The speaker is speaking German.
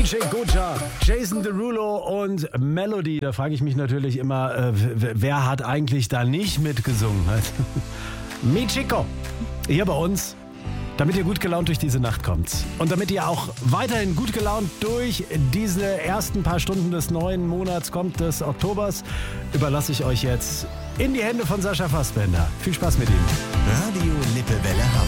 DJ Goja, Jason Derulo und Melody. Da frage ich mich natürlich immer, wer hat eigentlich da nicht mitgesungen? Michiko, hier bei uns, damit ihr gut gelaunt durch diese Nacht kommt. Und damit ihr auch weiterhin gut gelaunt durch diese ersten paar Stunden des neuen Monats kommt, des Oktobers, überlasse ich euch jetzt in die Hände von Sascha Fassbender. Viel Spaß mit ihm. Radio Lippewelle